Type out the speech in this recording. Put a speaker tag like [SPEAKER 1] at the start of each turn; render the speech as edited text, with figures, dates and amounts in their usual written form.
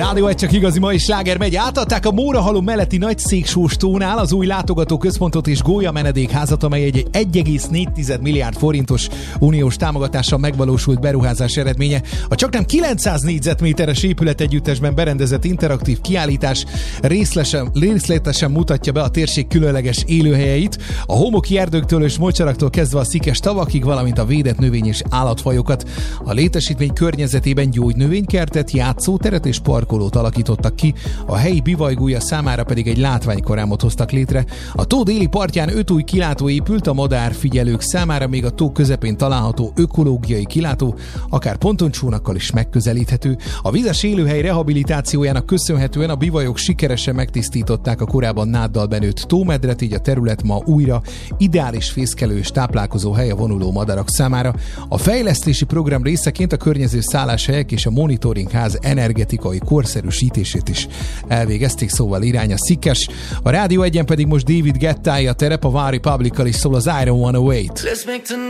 [SPEAKER 1] Rádió egy csak igazi mai sláger megy. Átadták a Mórahalom melletti Nagyszéksóstónál az új látogatóközpontot és gólyamenedékházat, amely egy 1,4 milliárd forintos uniós támogatással megvalósult beruházás eredménye. A csaknem 900 négyzetméteres épületegyüttesben berendezett interaktív kiállítás részletesen mutatja be a térség különleges élőhelyeit, a homoki erdőktől és mocsaraktól kezdve a szikes tavakig, valamint a védett növény- és állatfajokat. A létesítmény környezetében gyógynövénykertet, játszóteret és parkolót alakítottak ki, a helyi bivajgója számára pedig egy látványkorámot hoztak létre. A tó déli partján 5 új kilátó épült, a madárfigyelők számára még a tó közepén található ökológiai kilátó, akár pontoncsónakkal is megközelíthető. A vizes élőhely rehabilitációjának köszönhetően a bivajok sikeresen megtisztították a korábban náddal benőtt tómedret, így a terület ma újra ideális fészkelő és táplálkozó hely a vonuló madarak számára. A fejlesztési program részeként a környező szálláshelyek és a monitoringház energetikai korszerűsítését is elvégezték, szóval irány a szikes. A Rádió 1-en pedig most David Guettáé a terep, a One Republic-kal is szól az I Don't Wanna Wait.